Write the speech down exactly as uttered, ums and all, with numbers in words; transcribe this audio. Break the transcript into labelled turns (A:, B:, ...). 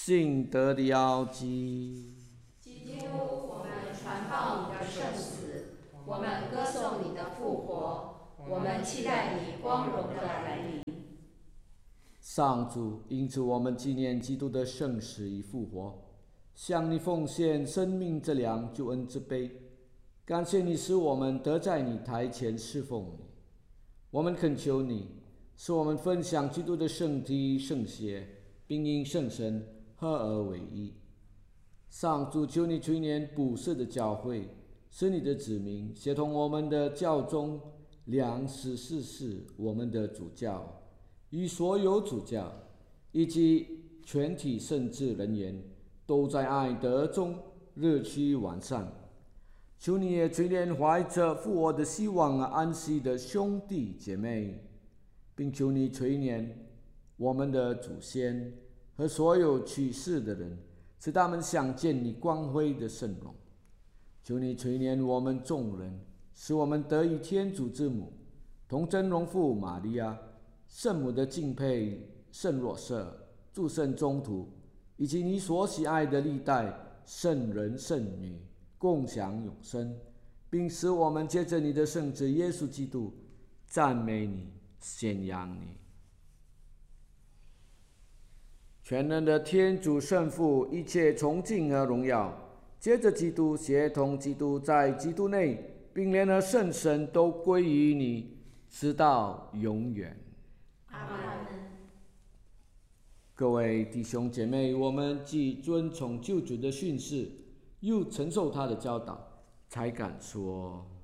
A: 信德的奥迹。
B: 基督，我们传报你的圣死，我们歌颂你的复活，我们期待你光荣的来临。
A: 上主，因此我们纪念基督的圣死与复活，向你奉献生命之粮、救恩之杯，感谢你使我们得在你台前侍奉你。我们恳求你，使我们分享基督的圣体圣血，并因圣神合而为一。上主，求你垂怜普世的教会，使你的子民协同我们的教宗两十四世我们的主教与所有主教以及全体圣职人员都在爱德中日趋完善。求你也垂怜怀着复活的希望而安息的兄弟姐妹，并求你垂怜我们的祖先和所有去世的人，使他们想见你光辉的圣容。求你垂怜我们众人，使我们得以天主之母同真容父玛利亚、圣母的敬佩圣若瑟、诸圣宗徒，以及你所喜爱的历代圣人圣女共享永生，并使我们借着你的圣子耶稣基督赞美你、宣扬你。全能的天主圣父，一切崇敬和荣耀，接着基督，协同基督，在基督内，并联合圣神，都归于你，直到永远。
B: 阿们。
A: 各位弟兄姐妹，我们既遵从救主的训示，又承受他的教导，才敢说。